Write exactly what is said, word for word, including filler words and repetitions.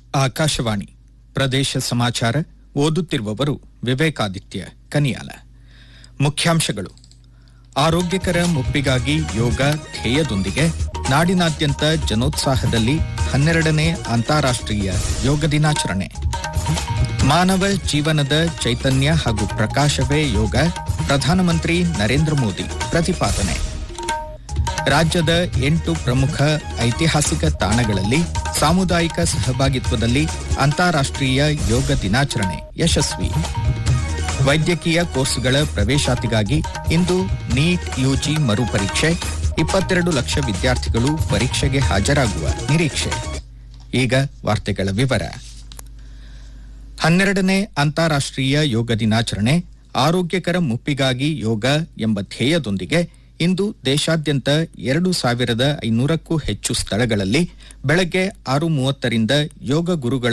ಆಕಾಶವಾಣಿ ಪ್ರದೇಶ ಸಮಾಚಾರ ಓದುತ್ತಿರುವವರು ವಿವೇಕಾದಿತ್ಯ ಕನಿಯಾಲ. ಮುಖ್ಯಾಂಶಗಳು: ಆರೋಗ್ಯಕರ ಮುಪ್ಪಿಗಾಗಿ ಯೋಗ ಧ್ಯೇಯದೊಂದಿಗೆ ನಾಡಿನಾದ್ಯಂತ ಜನೋತ್ಸಾಹದಲ್ಲಿ ಹನ್ನೆರಡನೇ ಅಂತಾರಾಷ್ಟ್ರೀಯ ಯೋಗ ದಿನಾಚರಣೆ. ಮಾನವ ಜೀವನದ ಚೈತನ್ಯ ಹಾಗೂ ಪ್ರಕಾಶವೇ ಯೋಗ, ಪ್ರಧಾನಮಂತ್ರಿ ನರೇಂದ್ರ ಮೋದಿ ಪ್ರತಿಪಾದನೆ. ರಾಜ್ಯದ ಎಂಟು ಪ್ರಮುಖ ಐತಿಹಾಸಿಕ ತಾಣಗಳಲ್ಲಿ ಸಾಮುದಾಯಿಕ ಸಹಭಾಗಿತ್ವದಲ್ಲಿ ಅಂತಾರಾಷ್ಟ್ರೀಯ ಯೋಗ ದಿನಾಚರಣೆ ಯಶಸ್ವಿ. ವೈದ್ಯಕೀಯ ಕೋರ್ಸ್ಗಳ ಪ್ರವೇಶಾತಿಗಾಗಿ ಇಂದು ನೀಟ್ ಯುಜಿ ಮರುಪರೀಕ್ಷೆ, ಇಪ್ಪತ್ತೆರಡು ಲಕ್ಷ ವಿದ್ಯಾರ್ಥಿಗಳು ಪರೀಕ್ಷೆಗೆ ಹಾಜರಾಗುವ ನಿರೀಕ್ಷೆ. ಈಗ ವಾರ್ತೆಗಳ ವಿವರ. ಹನ್ನೆರಡನೇ ಅಂತಾರಾಷ್ಟ್ರೀಯ ಯೋಗ ದಿನಾಚರಣೆ ಆರೋಗ್ಯಕರ ಮುಪ್ಪಿಗಾಗಿ ಯೋಗ ಎಂಬ ಧ್ಯೇಯದೊಂದಿಗೆ ಇಂದು ದೇಶಾದ್ಯಂತ ಎರಡು ಸಾವಿರದ ಐನೂರಕ್ಕೂ ಹೆಚ್ಚು ಸ್ಥಳಗಳಲ್ಲಿ ಬೆಳಗ್ಗೆ ಆರು ಮೂವತ್ತರಿಂದ ಯೋಗ ಗುರುಗಳ